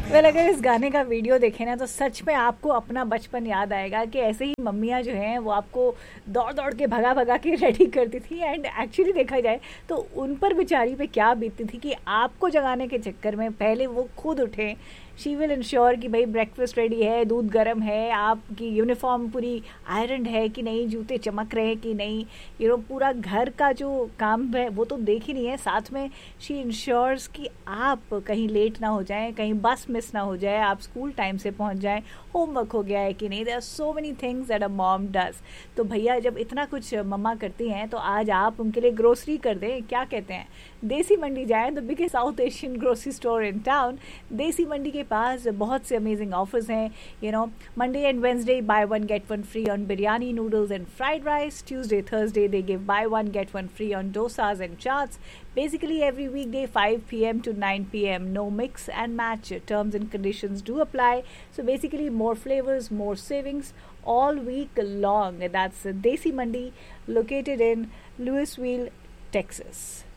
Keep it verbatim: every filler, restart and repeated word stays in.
Well अगर इस गाने का वीडियो देखें ना तो सच में आपको अपना बचपन याद आएगा कि ऐसे ही मम्मियाँ जो हैं वो आपको दौड़ दौड़ के भगा भगा के रेडी करती थी। एंड एक्चुअली देखा जाए तो उन पर बेचारी पे क्या बीतती थी कि आपको जगाने के चक्कर में पहले वो खुद उठें। शी विल इंश्योर कि भाई ब्रेकफास्ट रेडी है, दूध गर्म है, आपकी यूनिफॉर्म पूरी आयरन है कि नहीं, जूते चमक रहे हैं कि नहीं, यू नो पूरा घर का जो काम है वो तो देख ही नहीं है, साथ में शी इंश्योर्स कि आप कहीं लेट ना हो जाएं, कहीं बस मिस ना हो जाए, आप स्कूल टाइम से पहुंच जाएं, होमवर्क हो गया है कि नहीं। There are so many things that a mom does. तो भैया जब इतना कुछ मम्मा करती हैं तो आज आप उनके लिए ग्रोसरी कर दें। क्या कहते हैं, देसी मंडी जाएं, the biggest south Asian grocery store in town. देसी मंडी के पास बहुत से अमेजिंग ऑफर्स हैं। You know Monday and Wednesday by one get one free on biryani, noodles and fried rice. Tuesday, Thursday they give buy one get one free on dosas and chaats. Basically every weekday five p.m. to nine p.m. No mix and match. Terms and conditions do apply. So basically more flavors, more savings all week long. That's Desi Mandi located in Louisville, Texas.